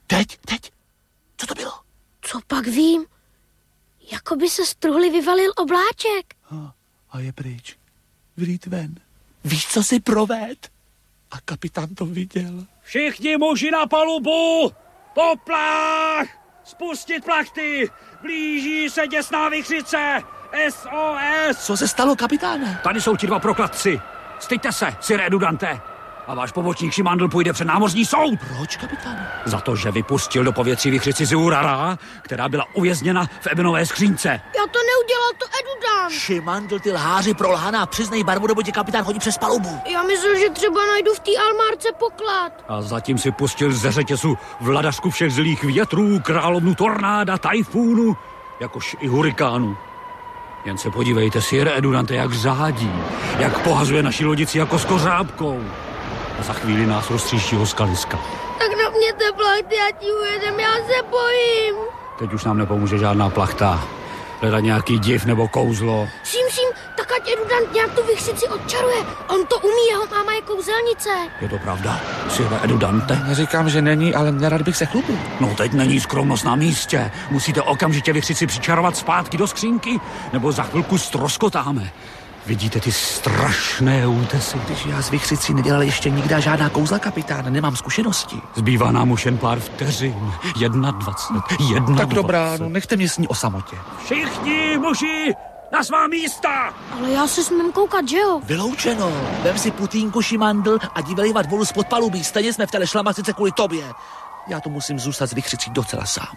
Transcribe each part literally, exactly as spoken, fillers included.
Teď, teď. Co to bylo? Co pak vím? Jakoby se z truhly vyvalil obláček. A, a je pryč. Vylít ven. Víš, co si proved? A kapitán to viděl. Všichni muži na palubu! Poplach! Spustit plachty! Blíží se děsná vichřice! S O S! Co se stalo, kapitáne? Tady jsou ti dva prokladci. Styďte se, sire Edudante. A váš pobočník Šimandl půjde před námořní soud. Proč, kapitáne? Za to, že vypustil do povětří vichřici Ziurara, která byla uvězněna v Ebenové skřínce. Já to neudělal, to Edudan. Šimandl, ty lháři prolhaná, přiznej barvu, nebo tě kapitán hodí přes palubu. Já myslel, že třeba najdu v té almárce poklad. A zatím si pustil ze řetězu vladařku všech zlých větrů, královnu tornáda, tajfúnu, jakož i hurikánu. Jen se podívejte, sire Edudante, jak řádí, jak pohazuje naši lodici jako s kořápkou. A za chvíli nás roztříští ho skaliska. Tak napněte plachty, já ti ujedem, já se bojím. Teď už nám nepomůže žádná plachta. Hledat nějaký div nebo kouzlo. Ším, ším, tak ať Edudant nějak tu vichřici odčaruje. On to umí, jeho máma je kouzelnice. Je to pravda, sire Edudante? Neříkám, že není, ale nerad bych se chlubil. No teď není skromnost na místě. Musíte okamžitě vichřici přičarovat zpátky do skřínky, nebo za chvilku stroskotáme. Vidíte ty strašné útesy? Když já s vichřicí nedělal ještě nikdy žádná kouzla, kapitán, nemám zkušenosti. Zbývá nám už jen pár vteřin. Jedna dvacet, jedna Tak dvacet. dobrá, no nechte mě s ní o samotě. Všichni muži na svá místa! Ale já se smím koukat, že jo? Vyloučeno. Vem si putínku, Šimandl, a dívej vat volu spod palubí. Stejně jsme v té šlamastice kvůli tobě. Já to musím zůstat s vichřicí docela sám.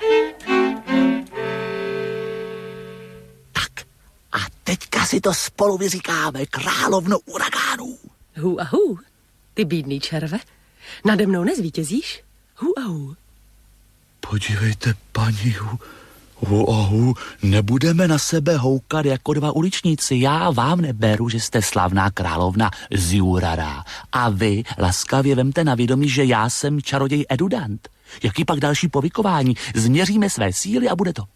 A teďka si to spolu vyříkáme, královno uragánů. Hu a hu, ty bídný červe, nade mnou nezvítězíš? Hu a hu. Podívejte, paní hu, hu a hu, nebudeme na sebe houkat jako dva uličníci. Já vám neberu, že jste slavná královna Ziurara. A vy laskavě vemte na vědomí, že já jsem čaroděj Edudant. Jaký pak další povykování? Změříme své síly a bude to.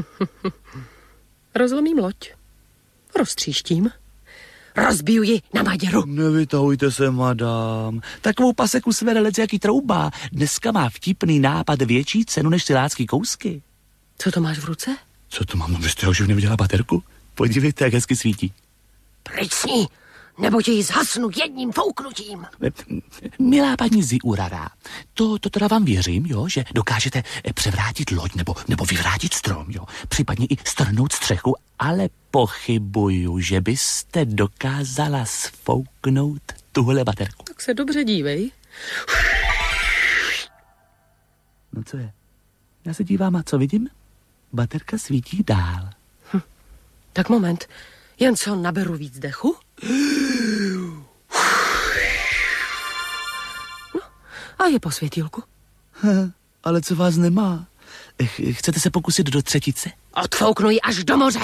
Rozlomím loď. Roztříštím. Rozbiju ji na Maděru. Nevytahujte se, madám. Takovou paseku svede lec jaký trouba. Dneska má vtipný nápad větší cenu než silácký kousky. Co to máš v ruce? Co to mám? No, vy jste ho už neviděla baterku? Podívejte, jak hezky svítí. Pryč s ní, nebo tě ji zhasnu jedním fouknutím. Milá paní Ziurara, to, to teda vám věřím, jo, že dokážete převrátit loď nebo, nebo vyvrátit strom, jo, případně i strhnout střechu, ale pochybuju, že byste dokázala sfouknout tuhle baterku. Tak se dobře dívej. No co je? Já se dívám a co vidím? Baterka svítí dál. Hm. Tak moment, jen co naberu víc dechu. No, a je po světýlku. Ha, ale co vás nemá? Chcete se pokusit do třetice? Odfouknu ji až do moře.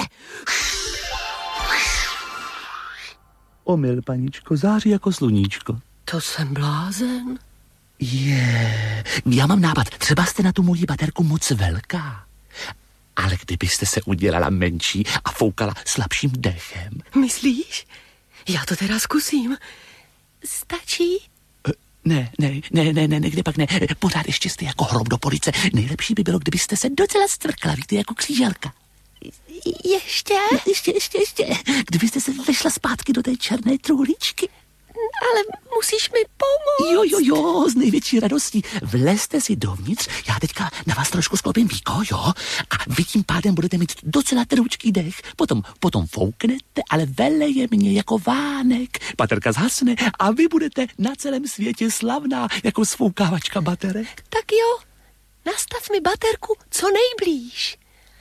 Omyl, paničko, září jako sluníčko. To jsem blázen. Je, yeah. Já mám nápad, třeba jste na tu moji baterku moc velká. Ale kdybyste se udělala menší a foukala slabším dechem. Myslíš? Já to teda zkusím. Stačí? Ne, ne, ne, ne, ne, kde pak ne. Pořád ještě jste jako hrob do police. Nejlepší by bylo, kdybyste se docela stvrkla, víte, jako kříželka. Ještě? Ne, ještě, ještě, ještě. Kdybyste se vešla zpátky do té černé truhličky. Ale musíš mi pomoct. Jo, jo, jo, s největší radostí. Vlezte si dovnitř, já teďka na vás trošku sklopím víko, jo? A vy tím pádem budete mít docela teručký dech. Potom, potom fouknete, ale veleje mě jako vánek. Baterka zhasne a vy budete na celém světě slavná jako sfoukávačka baterek. Tak jo, nastav mi baterku co nejblíž.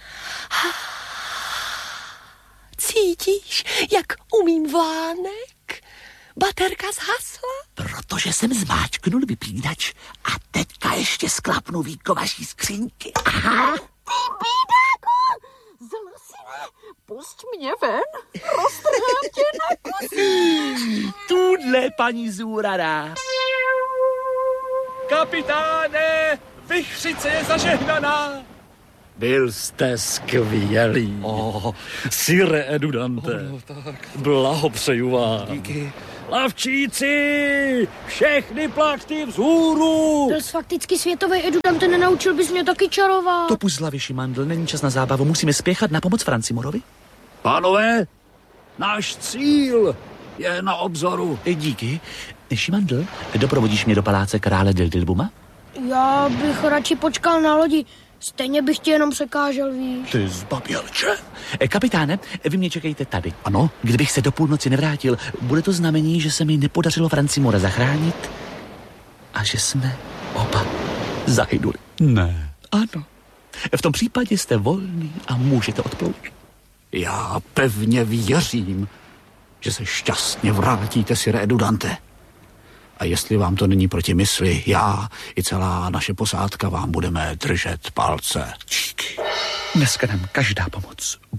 Cítíš, jak umím vánek? Baterka zhasla? Protože jsem zmáčknul vypínač a teďka ještě sklapnu víko vaší skřínky. Aha. Ty bídáku! Zlosine, pusť mě ven, roztrhám tě na kusy. Tudle, paní Ziurara. Kapitáne, vichřice je zažehnaná. Byl jste skvělý. Oh. Sire Edudante. Oh, no, tak. Blahopřeju vám. Díky. Plavčíci! Všechny plachty vzhůru! Byl fakticky světový edudant, nenaučil bys mě taky čarovat. To puść z hlavy, Šimandl, není čas na zábavu, musíme spěchat na pomoc Francimorovi. Pánové, náš cíl je na obzoru. Díky. Šimandl, doprovodíš mě do paláce krále Dildilbuma? Já bych radši počkal na lodi. Stejně bych tě jenom překážel, víš. Ty zbabělče. Kapitáne, vy mě čekejte tady. Ano? Kdybych se do půlnoci nevrátil, bude to znamení, že se mi nepodařilo Francimora zachránit a že jsme oba zahynuli. Ne. Ano. V tom případě jste volný a můžete odplout. Já pevně věřím, že se šťastně vrátíte, Sire Edudante. A jestli vám to není proti mysli, já i celá naše posádka vám budeme držet palce. Díky. Dneska nám každá pomoc